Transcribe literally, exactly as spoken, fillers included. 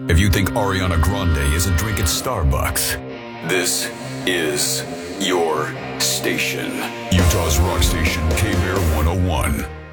If you think Ariana Grande is a drink at Starbucks, this is your station. Utah's Rock Station, K-Bear one oh one.